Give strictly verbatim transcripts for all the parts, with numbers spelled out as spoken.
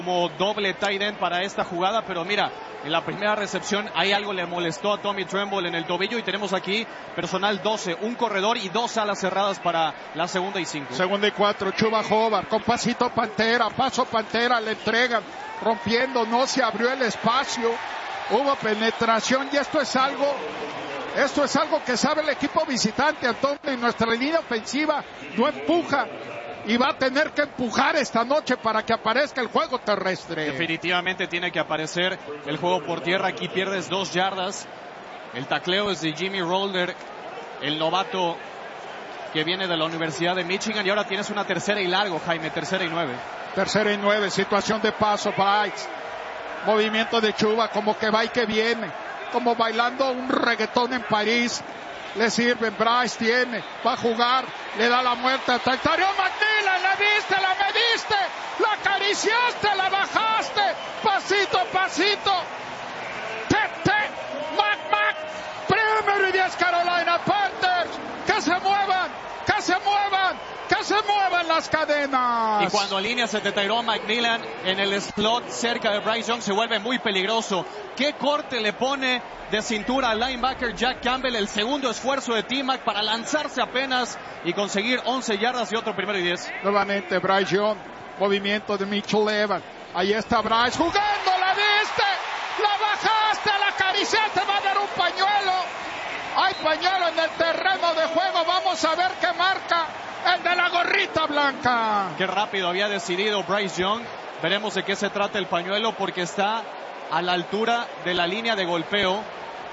como doble tight end para esta jugada, pero mira, en la primera recepción ahí algo le molestó a Tommy Tremble en el tobillo y tenemos aquí personal doce, un corredor y dos alas cerradas para la segunda y cinco. Segunda y cuatro, Chuba Hubbard con pasito Pantera, paso Pantera, le entregan, rompiendo, no se abrió el espacio, hubo penetración y esto es algo, esto es algo que sabe el equipo visitante, Antonio, y nuestra línea ofensiva no empuja. Y va a tener que empujar esta noche para que aparezca el juego terrestre. Definitivamente tiene que aparecer el juego por tierra. Aquí pierdes dos yardas. El tacleo es de Jimmy Rolder, el novato que viene de la Universidad de Michigan. Y ahora tienes una tercera y largo, Jaime, tercera y nueve. Tercera y nueve, situación de paso, Bryce. Movimiento de Chuba, como que va y que viene. Como bailando un reggaetón en París. Le sirven, Bryce tiene, va a jugar, le da la muerte a Tyrone McMillan, la viste, la mediste, la acariciaste, la bajaste, pasito a pasito, te, te, Mac, Mac, primero y diez Carolina Panthers, que se muevan, que se muevan, que se muevan las cadenas. Y cuando alineas a Tyrone McMillan en el slot cerca de Bryce Young se vuelve muy peligroso. ¿Qué corte le pone de cintura al linebacker Jack Campbell? El segundo esfuerzo de T-Mac para lanzarse apenas y conseguir once yardas y otro primero y diez. Nuevamente Bryce Young, movimiento de Mitchell Evans. Ahí está Bryce jugando, la viste, la bajaste, la acariciaste, va a dar un pañuelo. Hay pañuelo en el terreno de juego, vamos a ver qué marca el de la gorrita blanca. Qué rápido había decidido Bryce Young. Veremos de qué se trata el pañuelo porque está a la altura de la línea de golpeo.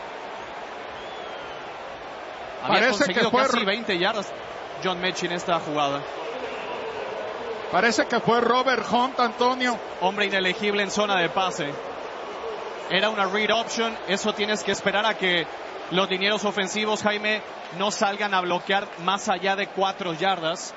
Había Parece conseguido que fue casi veinte yardas John Mechie en esta jugada. Parece que fue Robert Hunt, Antonio. Hombre inelegible en zona de pase. Era una read option. Eso tienes que esperar a que los linieros ofensivos, Jaime, no salgan a bloquear más allá de cuatro yardas.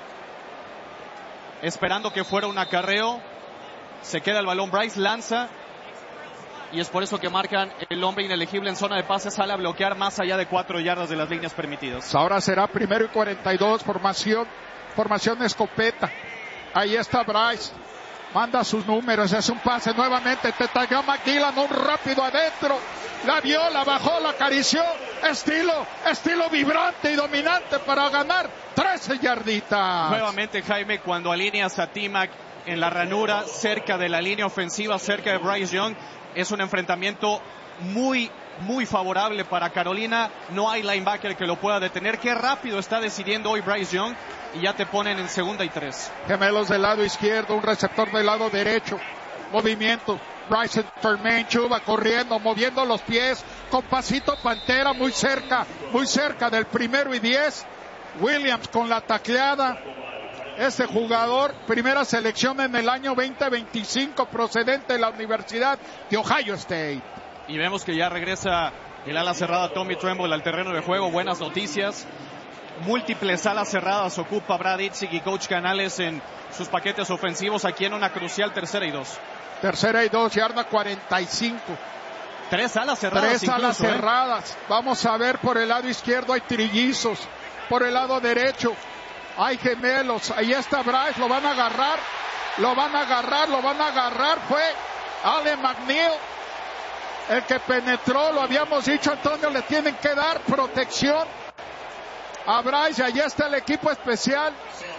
Esperando que fuera un acarreo. Se queda el balón. Bryce lanza. Y es por eso que marcan el hombre inelegible en zona de pase. Sale a bloquear más allá de cuatro yardas de las líneas permitidas. Ahora será primero y cuarenta y dos. Formación, formación escopeta. Ahí está Bryce. Manda sus números. Es un pase nuevamente. Te tagueó McMillan. Un rápido adentro. La vio, la bajó, la acarició. Estilo, estilo vibrante y dominante para ganar trece yarditas. Nuevamente, Jaime, cuando alineas a T-Mac en la ranura, cerca de la línea ofensiva, cerca de Bryce Young, es un enfrentamiento muy, muy favorable para Carolina. No hay linebacker que lo pueda detener. Qué rápido está decidiendo hoy Bryce Young. Y ya te ponen en segunda y tres. Gemelos del lado izquierdo, un receptor del lado derecho. Movimiento. Bryce Fermain, Chuba corriendo, moviendo los pies. Con pasito Pantera muy cerca, muy cerca del primero y diez. Williams con la tacleada. Este jugador, primera selección en el año veinte veinticinco, procedente de la Universidad de Ohio State. Y vemos que ya regresa el ala cerrada Tommy Tremble al terreno de juego. Buenas noticias. Múltiples alas cerradas ocupa Brad Itzig y Coach Canales en sus paquetes ofensivos aquí en una crucial tercera y dos. Tercera y dos, yarda cuarenta y cinco. Tres alas cerradas. Tres incluso, alas cerradas. ¿eh? Vamos a ver, por el lado izquierdo hay trillizos. Por el lado derecho hay gemelos. Ahí está Bryce, lo van a agarrar. Lo van a agarrar, lo van a agarrar. Fue Allen McNeil el que penetró. Lo habíamos dicho, Antonio, le tienen que dar protección a Bryce. Allá está el equipo especial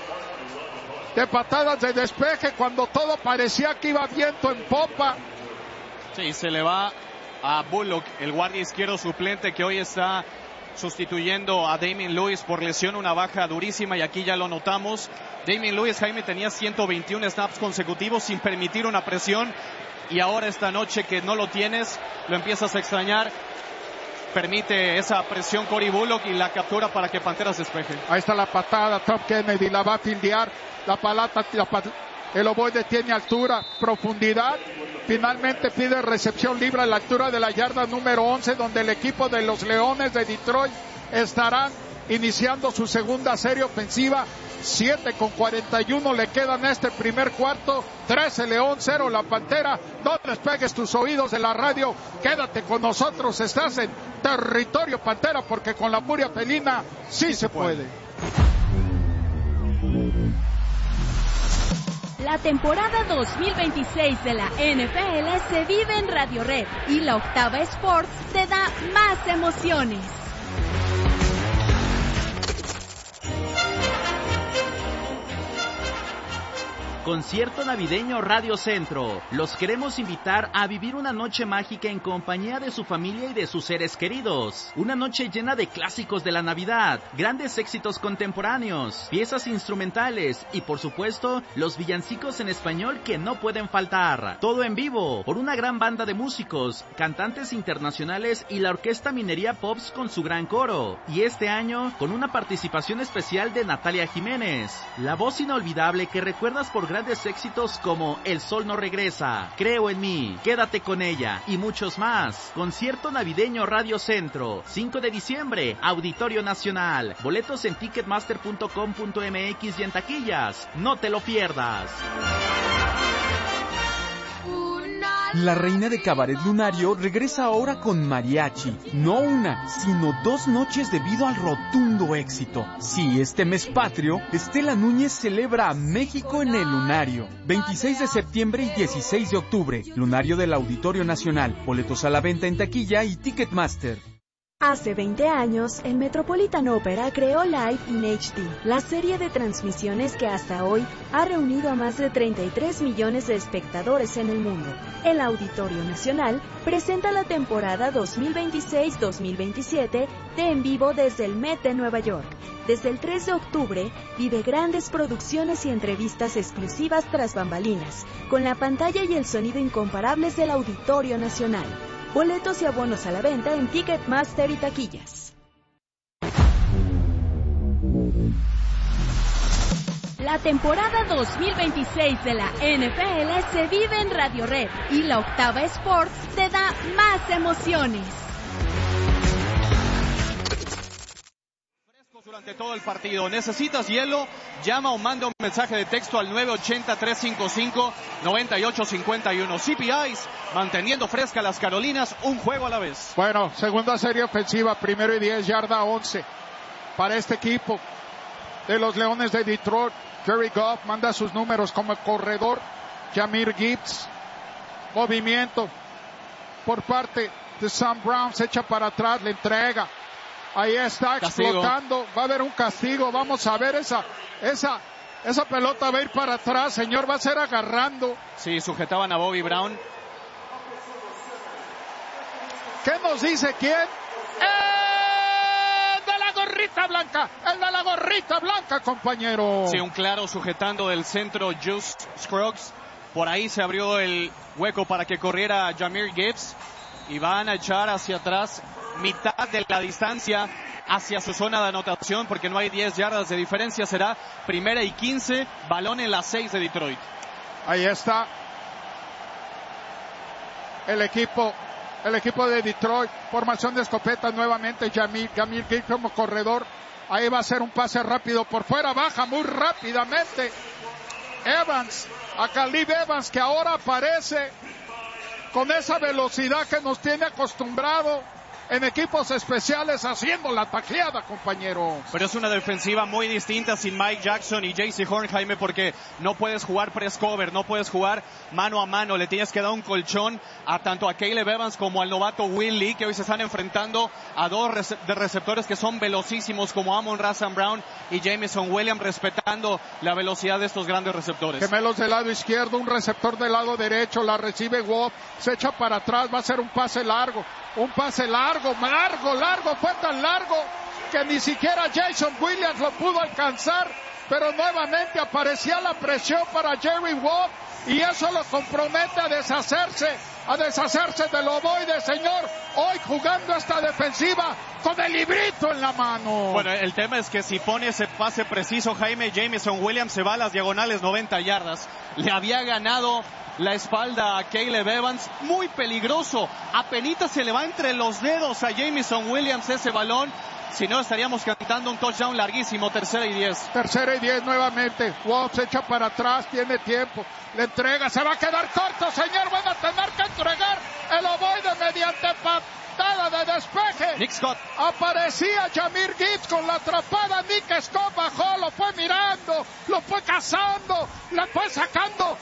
de patadas de despeje cuando todo parecía que iba viento en popa. Sí, se le va a Bullock, el guardia izquierdo suplente que hoy está sustituyendo a Damien Lewis por lesión, una baja durísima, y aquí ya lo notamos. Damien Lewis, Jaime, tenía ciento veintiún snaps consecutivos sin permitir una presión, y ahora esta noche que no lo tienes, lo empiezas a extrañar. Permite esa presión Cory Bullock y la captura para que Panteras despeje. Ahí está la patada, Tom Kennedy la va a fildear. La palata, la pat... el ovoide tiene altura, profundidad. Finalmente pide recepción libre a la altura de la yarda número once, donde el equipo de los Leones de Detroit estarán iniciando su segunda serie ofensiva. siete con cuarenta y uno le quedan este primer cuarto. trece León, cero la Pantera. No despegues tus oídos de la radio. Quédate con nosotros. Estás en territorio Pantera, porque con la furia felina sí, sí se puede. La La temporada dos mil veintiséis de la N F L se vive en Radio Red y la Octava Sports te da más emociones. Concierto navideño Radio Centro. Los queremos invitar a vivir una noche mágica en compañía de su familia y de sus seres queridos. Una noche llena de clásicos de la Navidad, grandes éxitos contemporáneos, piezas instrumentales y por supuesto los villancicos en español que no pueden faltar. Todo en vivo por una gran banda de músicos, cantantes internacionales y la Orquesta Minería Pops con su gran coro. Y este año con una participación especial de Natalia Jiménez, la voz inolvidable que recuerdas por grandes éxitos como El Sol No Regresa, Creo en Mí, Quédate con Ella y muchos más. Concierto navideño Radio Centro, cinco de diciembre, Auditorio Nacional. Boletos en ticketmaster punto com punto m x y en taquillas. No te lo pierdas. La reina de Cabaret Lunario regresa ahora con mariachi. No una, sino dos noches debido al rotundo éxito. Sí, este mes patrio, Estela Núñez celebra a México en el Lunario. veintiséis de septiembre y dieciséis de octubre. Lunario del Auditorio Nacional. Boletos a la venta en taquilla y Ticketmaster. Hace veinte años, el Metropolitan Opera creó Live in H D, la serie de transmisiones que hasta hoy ha reunido a más de treinta y tres millones de espectadores en el mundo. El Auditorio Nacional presenta la temporada dos mil veintiséis dos mil veintisiete de En Vivo desde el Met de Nueva York. Desde el tres de octubre, vive grandes producciones y entrevistas exclusivas tras bambalinas, con la pantalla y el sonido incomparables del Auditorio Nacional. Boletos y abonos a la venta en Ticketmaster y taquillas. La temporada dos mil veintiséis de la N F L se vive en Radio Red y la Octava Sports te da más emociones. Durante todo el partido. ¿Necesitas hielo? Llama o manda un mensaje de texto al nueve ochenta, trescientos cincuenta y cinco, noventa y ocho cincuenta y uno. C P Is, manteniendo fresca las Carolinas, un juego a la vez. Bueno, segunda serie ofensiva, primero y diez, yarda once para este equipo de los Leones de Detroit. Jerry Goff manda sus números como corredor. Jahmyr Gibbs, movimiento por parte de Sam Brown, se echa para atrás, le entrega. Ahí está explotando, castigo. Va a haber un castigo, vamos a ver esa, esa, esa pelota va a ir para atrás, señor, va a ser agarrando. Sí, sujetaban a Bobby Brown. ¿Qué nos dice quién? ¡El de la gorrita blanca! ¡El de la gorrita blanca, compañero! Sí, un claro sujetando del centro, Juice Scruggs. Por ahí se abrió el hueco para que corriera Jahmyr Gibbs. Y van a echar hacia atrás mitad de la distancia hacia su zona de anotación porque no hay diez yardas de diferencia. Será primera y quince, balón en las seis de Detroit. Ahí está el equipo el equipo de Detroit, formación de escopeta nuevamente. Jahmyr, Jahmyr Gibbs como corredor, ahí va a ser un pase rápido por fuera, baja muy rápidamente Evans, a Khalil Evans, que ahora aparece con esa velocidad que nos tiene acostumbrado en equipos especiales, haciendo la tacleada, compañero. Pero es una defensiva muy distinta sin Mike Jackson y J C Horn, Jaime, porque no puedes jugar press cover, no puedes jugar mano a mano, le tienes que dar un colchón a tanto a Caleb Evans como al novato Will Lee, que hoy se están enfrentando a dos rece- de receptores que son velocísimos como Amon-Ra Saint Brown y Jameson Williams, respetando la velocidad de estos grandes receptores. Gemelos del lado izquierdo, un receptor del lado derecho, la recibe Wobb, se echa para atrás, va a ser un pase largo, un pase largo, largo, largo, fue tan largo que ni siquiera Jason Williams lo pudo alcanzar, pero nuevamente aparecía la presión para Jerry Wobb y eso lo compromete a deshacerse, a deshacerse del ovoide, señor, hoy jugando esta defensiva con el librito en la mano. Bueno, el tema es que si pone ese pase preciso, Jaime, Jameson Williams se va a las diagonales noventa yardas. Le había ganado la espalda a Caleb Evans, muy peligroso, apenita se le va entre los dedos a Jameson Williams ese balón, si no estaríamos cantando un touchdown larguísimo, tercera y diez. Tercera y diez nuevamente, Wobb se echa para atrás, tiene tiempo, le entrega, se va a quedar corto, señor, van a tener que entregar el ovoide mediante patada de despeje. Nick Scott. Aparecía Jahmyr Gibbs con la atrapada, Nick Scott bajó, lo fue mirando, lo fue cazando, la fue sacando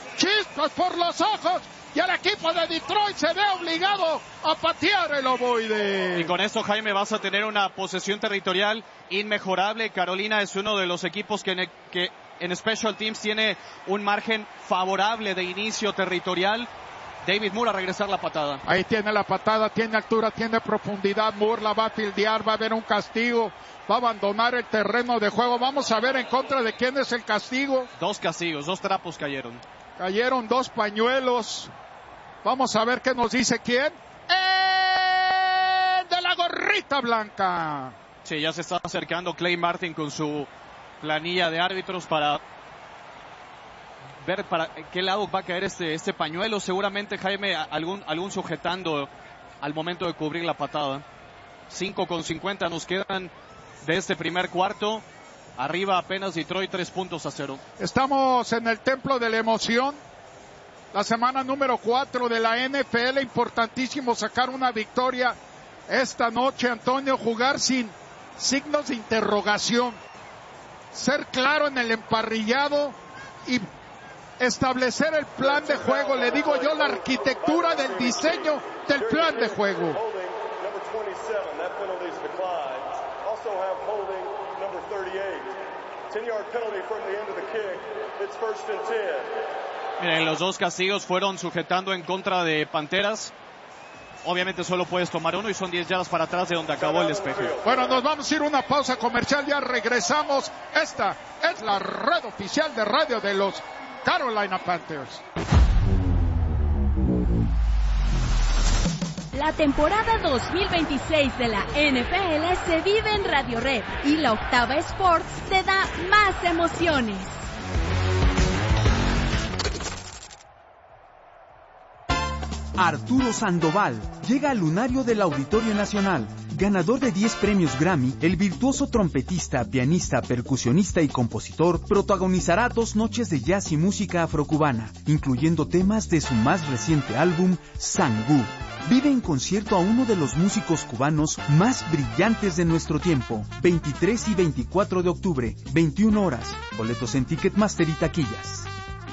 ojos, por los ojos. Y el equipo de Detroit se ve obligado a patear el ovoide. Y con esto, Jaime, vas a tener una posesión territorial inmejorable. Carolina es uno de los equipos que en, que en Special Teams tiene un margen favorable de inicio territorial. David Moore a regresar la patada. Ahí tiene la patada, tiene altura, tiene profundidad. Moore la va a fildear, va a haber un castigo. Va a abandonar el terreno de juego. Vamos a ver en contra de quién es el castigo. Dos castigos, dos trapos cayeron. Cayeron dos pañuelos. Vamos a ver qué nos dice quién. ¡Eh! De la gorrita blanca. Sí, ya se está acercando Clay Martin con su planilla de árbitros para ver para qué lado va a caer este, este pañuelo. Seguramente, Jaime, algún, algún sujetando al momento de cubrir la patada. cinco con cincuenta nos quedan de este primer cuarto. Arriba apenas Detroit, tres puntos a cero. Estamos en el templo de la emoción. La semana número cuatro de la N F L. Importantísimo sacar una victoria esta noche, Antonio. Jugar sin signos de interrogación. Ser claro en el emparrillado y establecer el plan de juego. Le digo yo, la arquitectura del diseño del plan de juego. Miren, los dos castigos fueron sujetando en contra de Panteras. Obviamente solo puedes tomar uno y son diez yardas para atrás de donde acabó el despeje. Bueno, nos vamos a ir a una pausa comercial, ya regresamos. Esta es la red oficial de radio de los Carolina Panthers. La temporada dos mil veintiséis de la N F L se vive en Radio Red y la Octava Sports te da más emociones. Arturo Sandoval llega al lunario del Auditorio Nacional. Ganador de diez premios Grammy, el virtuoso trompetista, pianista, percusionista y compositor protagonizará dos noches de jazz y música afrocubana, incluyendo temas de su más reciente álbum, Sangú. Vive en concierto a uno de los músicos cubanos más brillantes de nuestro tiempo, veintitrés y veinticuatro de octubre, veintiuna horas. Boletos en Ticketmaster y taquillas.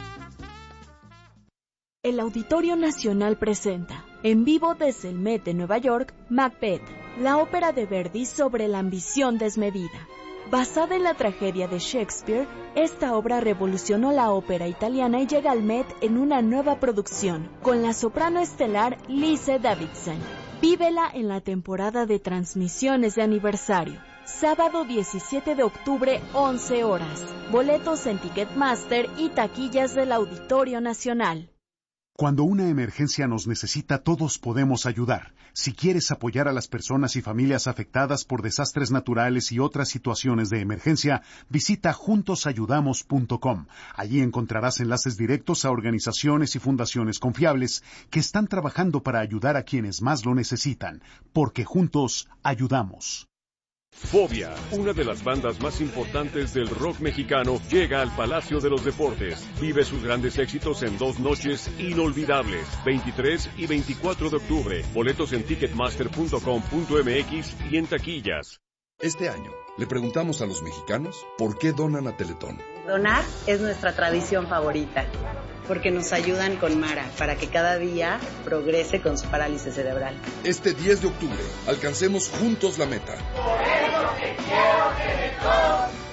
El Auditorio Nacional presenta, en vivo desde el Met de Nueva York, Macbeth, la ópera de Verdi sobre la ambición desmedida. Basada en la tragedia de Shakespeare, esta obra revolucionó la ópera italiana y llega al Met en una nueva producción, con la soprano estelar Lise Davidson. Vívela en la temporada de transmisiones de aniversario. Sábado diecisiete de octubre, once horas. Boletos en Ticketmaster y taquillas del Auditorio Nacional. Cuando una emergencia nos necesita, todos podemos ayudar. Si quieres apoyar a las personas y familias afectadas por desastres naturales y otras situaciones de emergencia, visita juntos ayudamos punto com. Allí encontrarás enlaces directos a organizaciones y fundaciones confiables que están trabajando para ayudar a quienes más lo necesitan, porque juntos ayudamos. Fobia, una de las bandas más importantes del rock mexicano, llega al Palacio de los Deportes. Vive sus grandes éxitos en dos noches inolvidables, veintitrés y veinticuatro de octubre. Boletos en ticketmaster punto com punto m x y en taquillas. Este año, le preguntamos a los mexicanos por qué donan a Teletón. Donar es nuestra tradición favorita, porque nos ayudan con Mara para que cada día progrese con su parálisis cerebral. Este diez de octubre, alcancemos juntos la meta. Por eso te quiero, Teletón.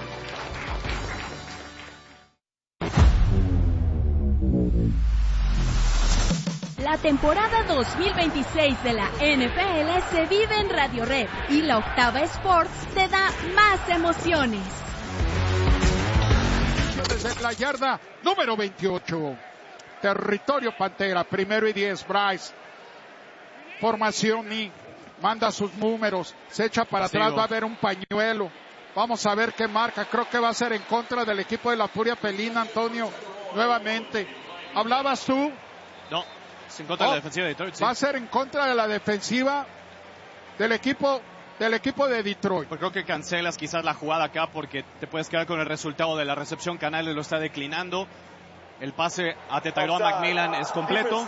La temporada dos mil veintiséis de la N F L se vive en Radio Red y la Octava Sports te da más emociones. Desde la yarda número veintiocho. Territorio Pantera, primero y diez, Bryce. Formación y manda sus números, se echa para atrás, va a haber un pañuelo. Vamos a ver qué marca, creo que va a ser en contra del equipo de la Furia Felina, Antonio, nuevamente. ¿Hablabas tú? No, es en contra oh, de la defensiva de Detroit, sí. Va a ser en contra de la defensiva del equipo del equipo de Detroit. Pues creo que cancelas quizás la jugada acá porque te puedes quedar con el resultado de la recepción. Canales lo está declinando. El pase a Tyrone McMillan es completo.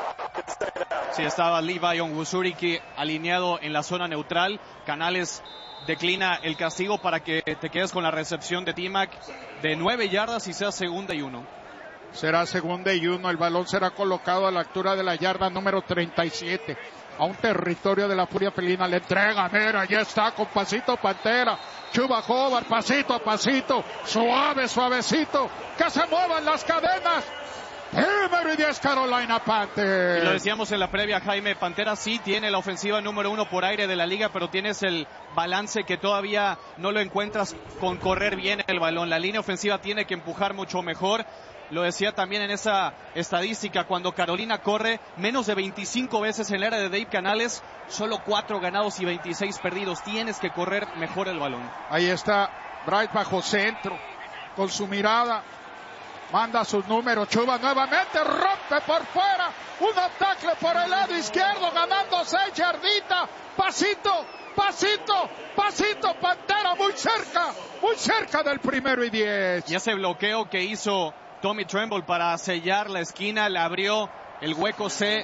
Sí, estaba Levi Onwuzurike alineado en la zona neutral. Canales declina el castigo para que te quedes con la recepción de T-Mac de nueve yardas y sea segunda y uno. Será segunda y uno. El balón será colocado a la altura de la yarda número treinta y siete. A un territorio de la furia felina. Le entrega, mira, ya está con pasito Pantera. Chuba Hubbard, pasito a pasito. Suave, suavecito. Que se muevan las cadenas. Primero y diez Carolina Panthers. Y lo decíamos en la previa, Jaime, Pantera sí tiene la ofensiva número uno por aire de la liga, pero tienes el balance que todavía no lo encuentras con correr bien el balón. La línea ofensiva tiene que empujar mucho mejor. Lo decía también en esa estadística, cuando Carolina corre menos de veinticinco veces en la era de Dave Canales, solo cuatro ganados y veintiséis perdidos. Tienes que correr mejor el balón. Ahí está Bryce bajo centro, con su mirada. Manda sus números, Chuba nuevamente, rompe por fuera, un ataque por el lado izquierdo, ganando seis yarditas, pasito, pasito, pasito, Pantera muy cerca, muy cerca del primero y diez. Y ese bloqueo que hizo Tommy Tremble para sellar la esquina, le abrió el hueco C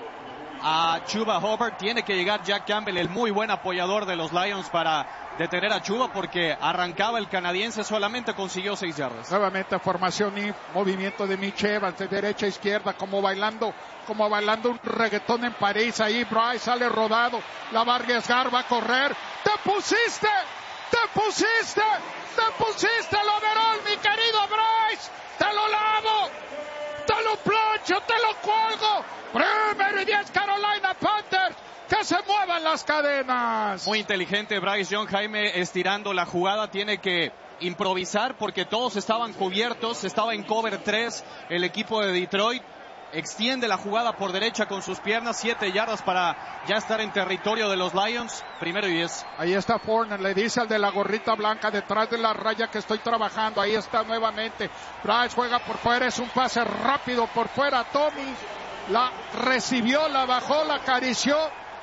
a Chuba Hubbard. Tiene que llegar Jack Campbell, el muy buen apoyador de los Lions, para detener a Chuba, porque arrancaba el canadiense, solamente consiguió seis yardas. Nuevamente formación y movimiento de Mitch Evans de derecha a izquierda, como bailando, como bailando un reggaetón en París. Ahí Bryce sale rodado, la va a arriesgar, va a correr. ¡Te pusiste! ¡Te pusiste! ¡Te pusiste el overall, mi querido Bryce! ¡Te lo lavo! ¡Te lo plancho! ¡Te lo cuelgo! Primero y diez Carolina Panthers. ¡Que se muevan las cadenas! Muy inteligente Bryce Young, Jaime, estirando la jugada. Tiene que improvisar porque todos estaban cubiertos. Estaba en cover tres el equipo de Detroit. Extiende la jugada por derecha con sus piernas. Siete yardas para ya estar en territorio de los Lions. Primero y diez. Ahí está Fournette. Le dice al de la gorrita blanca, detrás de la raya que estoy trabajando. Ahí está nuevamente. Bryce juega por fuera. Es un pase rápido por fuera. Tommy la recibió, la bajó, la acarició.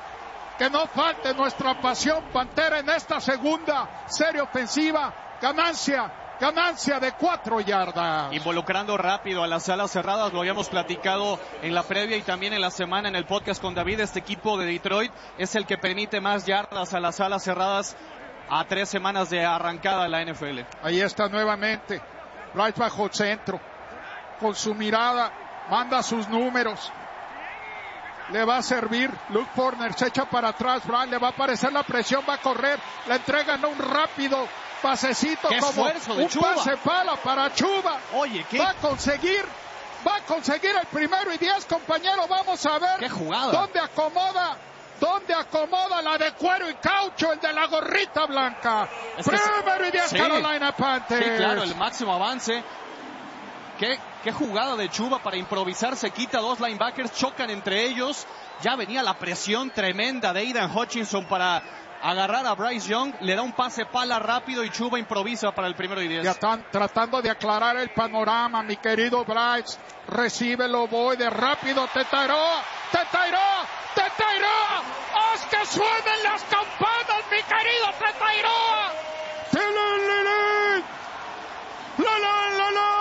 Que no falte nuestra pasión Pantera en esta segunda serie ofensiva. Ganancia, ganancia de cuatro yardas. Involucrando rápido a las alas cerradas, lo habíamos platicado en la previa y también en la semana en el podcast con David. Este equipo de Detroit es el que permite más yardas a las alas cerradas a tres semanas de arrancada en la N F L. Ahí está nuevamente Bryce bajo centro, con su mirada, manda sus números. Le va a servir Luke Fournette, se echa para atrás, Brian, le va a aparecer la presión, va a correr, le entregan un rápido pasecito como un Chuba. pase pala para Chuba. Oye, ¿qué? Va a conseguir, va a conseguir el primero y diez, compañero, vamos a ver qué jugada. dónde acomoda, dónde acomoda la de cuero y caucho, el de la gorrita blanca. Es primero y diez sí. Carolina Panthers. Sí, claro, el máximo avance. ¿Qué, qué jugada de Chuba para improvisar, se quita dos linebackers, chocan entre ellos, ya venía la presión tremenda de Aidan Hutchinson para agarrar a Bryce Young, le da un pase pala rápido y Chuba improvisa para el primero y diez. Ya están tratando de aclarar el panorama, mi querido Bryce, recíbelo, voy de rápido, te tairó, te tairó, te tairó, haz que suenen las campanas, mi querido te tairó. La la la la.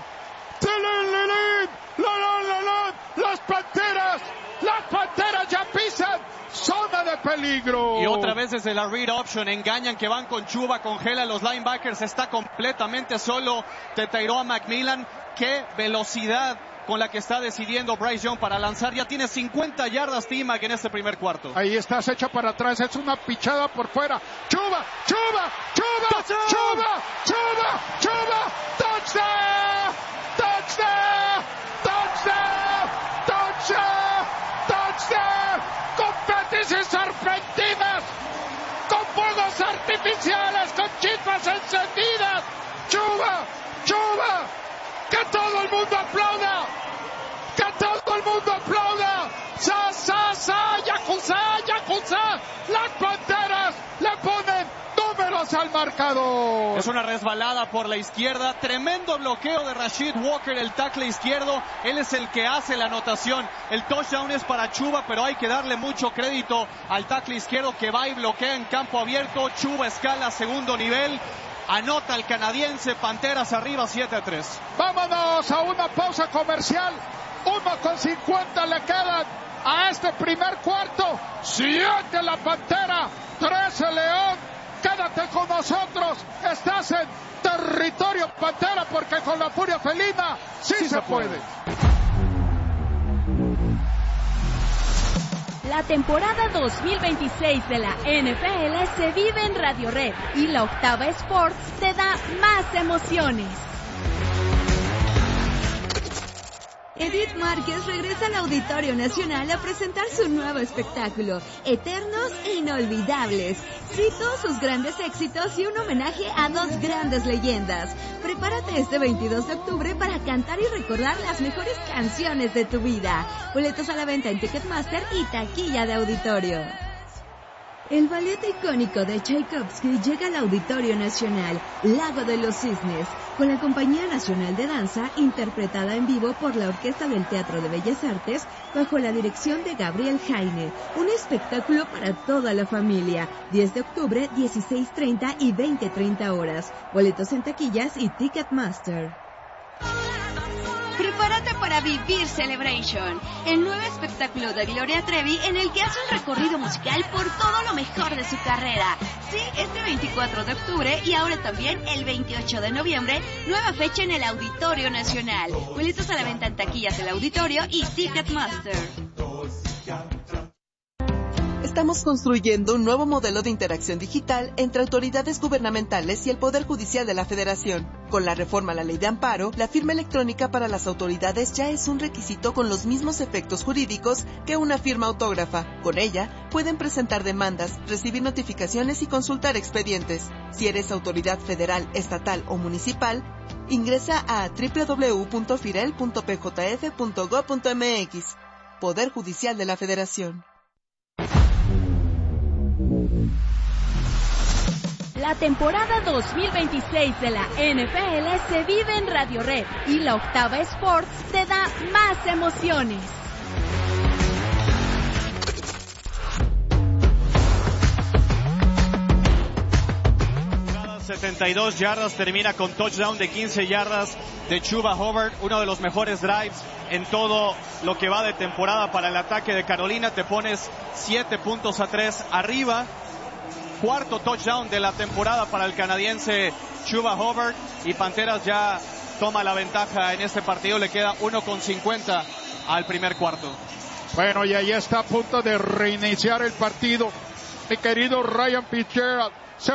Las Panteras, las Panteras ya pisan zona de peligro. Y otra vez desde la read option engañan que van con Chuba, congela a los linebackers, está completamente solo, te tiró a McMillan. Qué velocidad con la que está decidiendo Bryce Young para lanzar. Ya tiene cincuenta yardas T-Mac en este primer cuarto. Ahí está, se echa para atrás, es una pichada por fuera. Chuba, Chuba, Chuba, Chuba, Chuba, Chuba, touchdown, touchdown, touchdown, touchdown, touchdown, confetis y serpentinas, con fuegos artificiales, con chispas encendidas. Chuba, Chuba, que todo el mundo aplauda, que todo el mundo aplauda. Sa, sa, sa, yakuza, yakuza. Las Panteras le ponen números al marcador. Es una resbalada por la izquierda, tremendo bloqueo de Rashid Walker, el tackle izquierdo. Él es el que hace la anotación. El touchdown es para Chuba, pero hay que darle mucho crédito al tackle izquierdo que va y bloquea en campo abierto. Chuba escala segundo nivel. Anota el canadiense, Panteras arriba siete a tres. Vámonos a una pausa comercial. uno con cincuenta le quedan a este primer cuarto. siete la Pantera, trece León. Quédate con nosotros. Estás en territorio Pantera, porque con la furia felina sí, sí se, se puede. puede. La temporada dos mil veintiséis de la N F L se vive en Radio Red y la Octava Sports te da más emociones. Edith Márquez regresa al Auditorio Nacional a presentar su nuevo espectáculo, Eternos e Inolvidables. Cito sus grandes éxitos y un homenaje a dos grandes leyendas. Prepárate este veintidós de octubre para cantar y recordar las mejores canciones de tu vida. Boletos a la venta en Ticketmaster y taquilla de auditorio. El ballet icónico de Tchaikovsky llega al Auditorio Nacional, Lago de los Cisnes, con la Compañía Nacional de Danza, interpretada en vivo por la Orquesta del Teatro de Bellas Artes, bajo la dirección de Gabriel Jaime. Un espectáculo para toda la familia. diez de octubre, dieciséis treinta y veinte treinta horas. Boletos en taquillas y Ticketmaster. Prepárate para vivir Celebration, el nuevo espectáculo de Gloria Trevi en el que hace un recorrido musical por todo lo mejor de su carrera. Sí, este veinticuatro de octubre y ahora también el veintiocho de noviembre, nueva fecha en el Auditorio Nacional. Boletos a la venta en taquillas del auditorio y Ticketmaster. Estamos construyendo un nuevo modelo de interacción digital entre autoridades gubernamentales y el Poder Judicial de la Federación. Con la reforma a la Ley de Amparo, la firma electrónica para las autoridades ya es un requisito con los mismos efectos jurídicos que una firma autógrafa. Con ella, pueden presentar demandas, recibir notificaciones y consultar expedientes. Si eres autoridad federal, estatal o municipal, ingresa a doble u doble u doble u punto firel punto p j f punto gob punto m x. Poder Judicial de la Federación. La temporada dos mil veintiséis de la N F L se vive en Radio Red y la Octava Sports te da más emociones. setenta y dos yardas, termina con touchdown de quince yardas de Chuba Hubbard, uno de los mejores drives en todo lo que va de temporada para el ataque de Carolina. Te pones siete puntos a tres arriba. Cuarto touchdown de la temporada para el canadiense Chuba Hubbard, y Panteras ya toma la ventaja en este partido. Le queda uno con cincuenta al primer cuarto. Bueno, y ahí está a punto de reiniciar el partido mi querido Ryan Fitzgerald. Se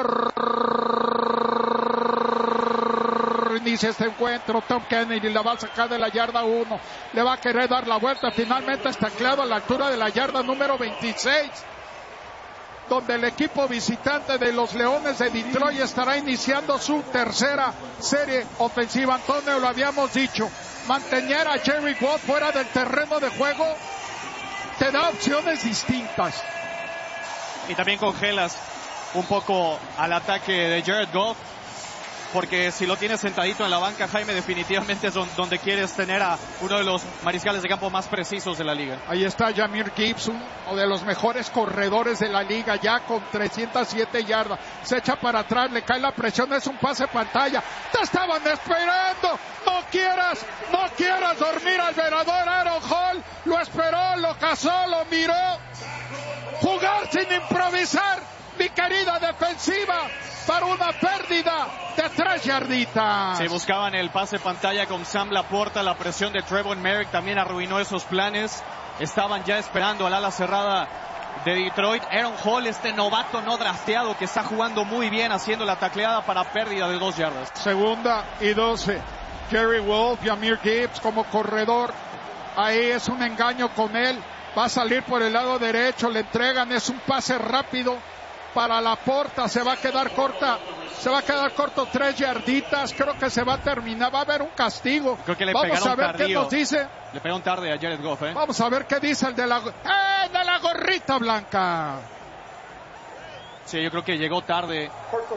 reinicia este encuentro. Tom Kennedy la va a sacar de la yarda uno, le va a querer dar la vuelta. Finalmente está anclado a la altura de la yarda número veintiséis, donde el equipo visitante de los Leones de Detroit estará iniciando su tercera serie ofensiva. Antonio, lo habíamos dicho, mantener a Jerry Goff fuera del terreno de juego te da opciones distintas. Y también congelas un poco al ataque de Jared Goff, porque si lo tienes sentadito en la banca, Jaime, definitivamente es donde quieres tener a uno de los mariscales de campo más precisos de la liga. Ahí está Jahmyr Gibbs, uno de los mejores corredores de la liga, ya con trescientas siete yardas. Se echa para atrás, le cae la presión, es un pase pantalla. ¡Te estaban esperando! ¡No quieras, no quieras dormir al verador! Aaron Hall lo esperó, lo cazó, lo miró. Jugar sin improvisar, mi querida defensiva, para una pérdida de tres yarditas. Se buscaban el pase pantalla con Sam Laporta. La presión de Trevon Merrick también arruinó esos planes. Estaban ya esperando al ala cerrada de Detroit. Aaron Hall, este novato no drafteado que está jugando muy bien, haciendo la tacleada para pérdida de dos yardas. Segunda y doce. Jerry Wolf, Jahmyr Gibbs como corredor. Ahí es un engaño con él. Va a salir por el lado derecho, le entregan, es un pase rápido para Laporta, se va a quedar corta, se va a quedar corto tres yarditas. Creo que se va a terminar, va a haber un castigo. Creo que le Vamos a ver tardío. qué nos dice. Le pegaron tarde a Jared Goff, ¿eh? Vamos a ver qué dice el de la, ¡eh, de la gorrita blanca! Sí, yo creo que llegó tarde.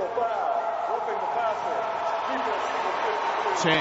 Sí.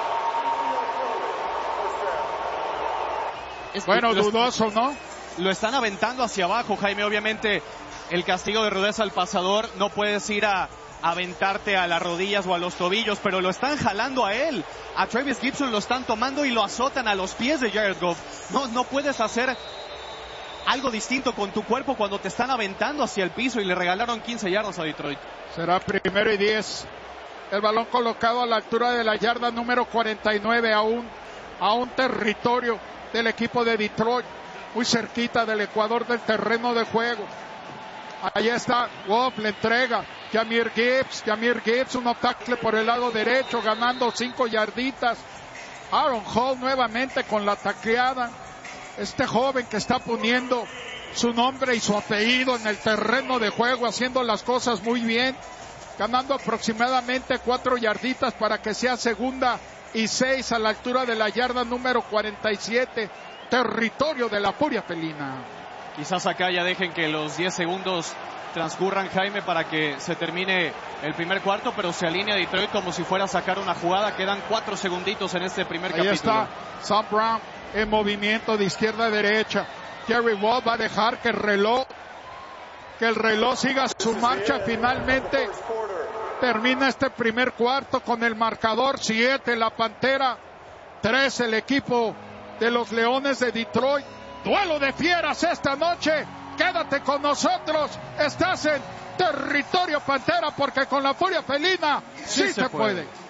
Es bueno, dudoso, ¿no? Lo están aventando hacia abajo, Jaime. Obviamente el castigo de rudeza al pasador, no puedes ir a aventarte a las rodillas o a los tobillos, pero lo están jalando a él. A Travis Gibson lo están tomando y lo azotan a los pies de Jared Goff. No, no puedes hacer algo distinto con tu cuerpo cuando te están aventando hacia el piso y le regalaron quince yardas a Detroit. Será primero y diez. El balón colocado a la altura de la yarda número cuarenta y nueve, a un, a un territorio del equipo de Detroit, muy cerquita del ecuador del terreno de juego. Ahí está, Wolf le entrega, Jahmyr Gibbs, Jahmyr Gibbs, un tackle por el lado derecho, ganando cinco yarditas. Aaron Hall nuevamente con la tacleada. Este joven que está poniendo su nombre y su apellido en el terreno de juego, haciendo las cosas muy bien, ganando aproximadamente cuatro yarditas para que sea segunda y seis a la altura de la yarda número cuarenta y siete, territorio de la Furia Felina. Quizás acá ya dejen que los diez segundos transcurran, Jaime, para que se termine el primer cuarto, pero se alinea Detroit como si fuera a sacar una jugada. Quedan cuatro segunditos en este primer Ahí capítulo. Ahí está Sam Brown en movimiento de izquierda a derecha. Jerry Wall va a dejar que el reloj, que el reloj siga su marcha. Finalmente termina este primer cuarto con el marcador siete la Pantera, tres el equipo de los Leones de Detroit. Duelo de fieras esta noche. Quédate con nosotros. Estás en territorio Pantera, porque con la Furia Felina sí, sí se, se puede. puede.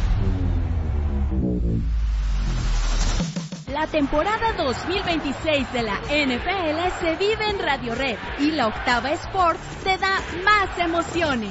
La temporada dos mil veintiséis de la N F L se vive en Radio Red y la Octava Sports te da más emociones.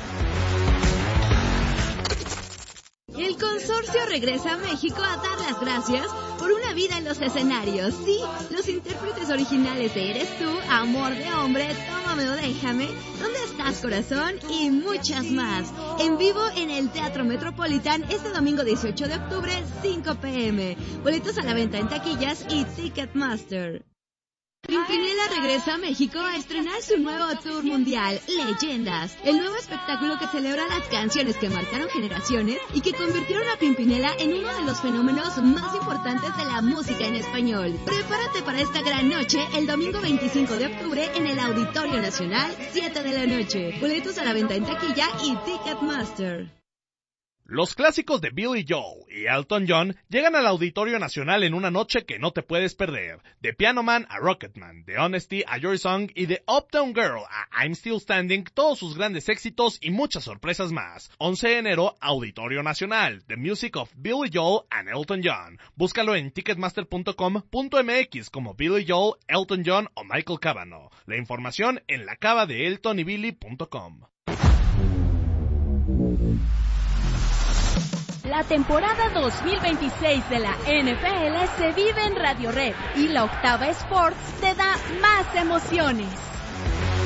El consorcio regresa a México a dar las gracias por una vida en los escenarios. Sí, los intérpretes originales de Eres Tú, Amor de Hombre, Tómame o Déjame, ¿Dónde estás, corazón? Y muchas más. En vivo en el Teatro Metropolitan este domingo dieciocho de octubre, cinco p m Boletos a la venta en taquillas y Ticketmaster. Pimpinela regresa a México a estrenar su nuevo tour mundial, Leyendas, el nuevo espectáculo que celebra las canciones que marcaron generaciones y que convirtieron a Pimpinela en uno de los fenómenos más importantes de la música en español. Prepárate para esta gran noche el domingo veinticinco de octubre en el Auditorio Nacional, siete de la noche. Boletos a la venta en taquilla y Ticketmaster. Los clásicos de Billy Joel y Elton John llegan al Auditorio Nacional en una noche que no te puedes perder. De Piano Man a Rocketman, de Honesty a Your Song y de Uptown Girl a I'm Still Standing, todos sus grandes éxitos y muchas sorpresas más. once de enero, Auditorio Nacional, The Music of Billy Joel and Elton John. Búscalo en ticketmaster punto com punto m x como Billy Joel, Elton John o Michael Cavanaugh. La información en la cava de elton y billy punto com. La temporada dos mil veintiséis de la N F L se vive en Radio Red y la Octava Sports te da más emociones.